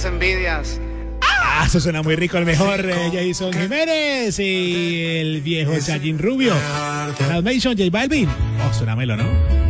las envidias. Ah, eso suena muy rico, el mejor Jason Jiménez y el viejo Chayín Rubio. Mason, J Balvin. Oh, suena melo, ¿no?